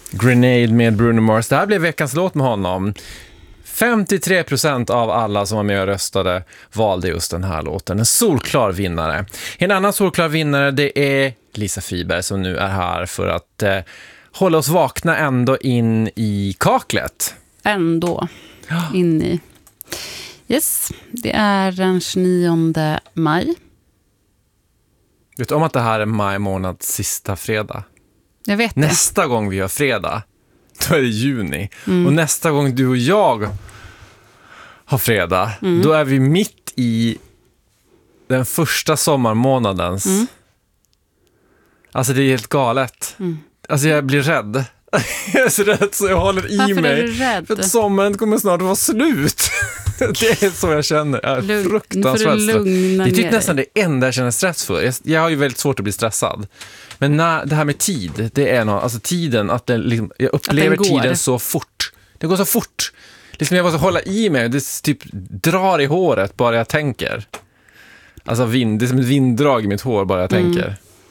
Grenade med Bruno Mars. Det här blev veckans låt med honom. 53% av alla som var med och röstade valde just den här låten. En solklar vinnare. En annan solklar vinnare, det är Lisa Friberg som nu är här för att hålla oss vakna ändå in i kaklet. Ändå in i. Yes, det är den 29 maj. Vet du om att det här är maj månads sista fredag? Jag vet det. Nästa gång vi gör fredag, då är det juni. Och nästa gång du och jag har fredag, då är vi mitt i den första sommarmånadens. Alltså det är helt galet. Alltså jag blir rädd. Jag är så rädd så jag håller i Varför mig. är du rädd? För att sommaren kommer snart vara slut. Det är så jag känner. Jag är fruktansvärt stressad. Det är typ nästan det enda jag känner stress för. Jag har ju väldigt svårt att bli stressad. Men det här med tid, det är något, alltså tiden, att det liksom, jag upplever tiden så fort. Det går så fort. Liksom jag måste hålla i mig, det typ drar i håret bara jag tänker. Alltså det är som ett vinddrag i mitt hår bara jag tänker.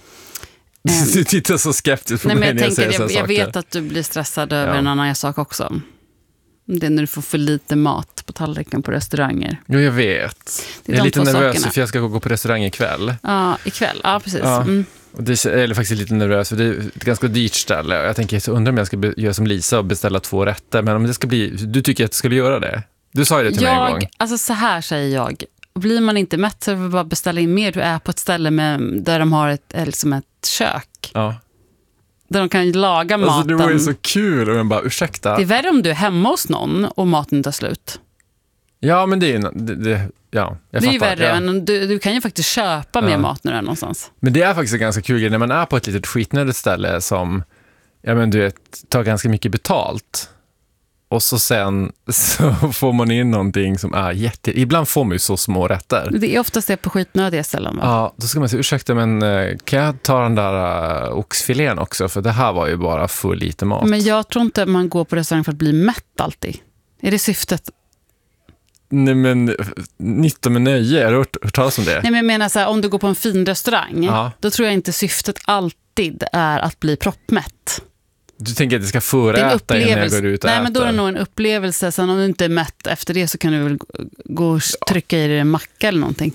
Du tittar så skeptiskt på mig när jag säger sådana saker. Jag vet att du blir stressad över en annan sak också. Det är när du får för lite mat på tallriken på restauranger. Jo, jag vet. Jag är lite nervös för jag ska gå på restaurang ikväll. Ja, ikväll. Ja, precis. Ja. Och det är faktiskt lite nervös för det är ett ganska dyrt ställe. Jag tänker, så undrar om jag ska göra som Lisa och beställa 2 rätter. Men om det ska bli, du tycker att jag skulle göra det? Du sa ju det till mig en gång. Alltså så här säger jag. Blir man inte mätt så vill bara beställa in mer. Du är på ett ställe där de har ett kök. Ja. Där de kan laga maten. Alltså det var ju så kul och jag bara, ursäkta. Det är värre om du är hemma hos någon och maten tar slut. Ja, men det är jag det är ju värre, men du kan ju faktiskt köpa mer mat när du är någonstans. Men det är faktiskt en ganska kul grej när man är på ett litet skitnödigt ställe som du vet, tar ganska mycket betalt. Och så sen så får man in någonting som är ibland får man ju så små rätter. Det är oftast det på skitnödiga ställen, va? Ja, då ska man säga, ursäkta men kan jag ta den där oxfilén också? För det här var ju bara för lite mat. Men jag tror inte man går på restaurang för att bli mätt alltid. Är det syftet? Nej, men nytta med nöje, har du hört talas om det? Nej, men jag menar så här, om du går på en fin restaurang, då tror jag inte syftet alltid är att bli proppmätt. Du tänker att det ska föräta innan jag går ut och äter? Nej, men då är det nog en upplevelse. Sen om du inte är mätt efter det så kan du väl gå och trycka i dig en macka eller någonting.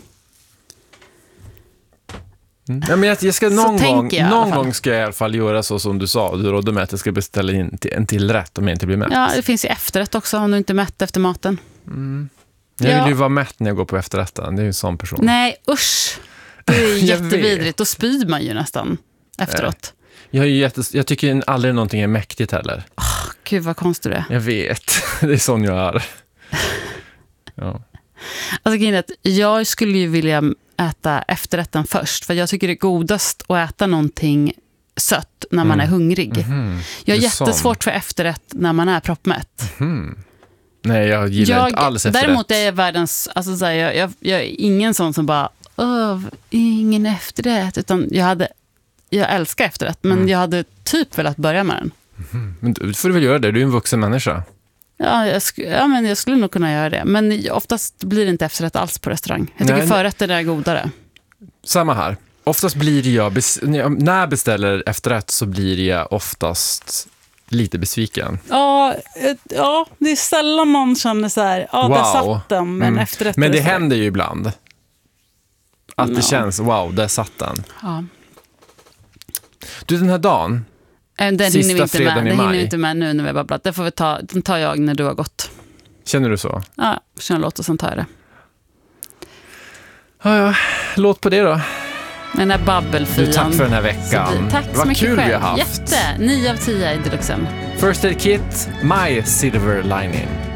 Ja, men jag ska någon gång ska jag i alla fall göra så som du sa. Du rådde med att jag ska beställa in en till rätt om jag inte blir mätt. Ja, det finns ju efterrätt också om du inte är mätt efter maten. Jag vill ju vara mätt när jag går på efterrätten. Det är ju en sån person. Nej, usch. Det är jättevidrigt. Då spyr man ju nästan efteråt. Jag tycker aldrig någonting är mäktigt heller. Gud vad konstigt det är. Jag vet. Det är sån jag är. Ja. Alltså, jag skulle ju vilja äta efterrätten först. För jag tycker det är godast att äta någonting sött när man är hungrig. Jag har jättesvårt för efterrätt när man är proppmätt. Nej, jag gillar inte alls efterrätt. Däremot är jag världens... Alltså, så här, jag är ingen sån som bara... ingen efterrätt. Utan jag älskar efterrätt. Men jag hade typ velat börja med den. Men du får väl göra det. Du är en vuxen människa. Ja, men jag skulle nog kunna göra det. Men oftast blir det inte efterrätt alls på restaurang. Jag tycker förrätter är godare. Samma här. Oftast blir jag... när jag beställer efterrätt så blir jag oftast lite besviken. Ja, det är sällan man känner så här... Ja, wow. Där satt den, men efterrätt... Men det händer ju ibland. Att det känns, wow, där satt den. Ja. Du, den här dagen... Den sista fredagen i maj. Den hinner inte med nu när vi har babblat. Det får vi ta. Den tar jag när du har gått. Känner du så? Ja, känner låt och sen tar jag det. Ja, låt på det då. Den här babbelfian. Du, tack för den här veckan. Tack så vad mycket kul själv. Vi har haft. 9 av 10 i Deluxen. First Aid Kit, My Silver Lining.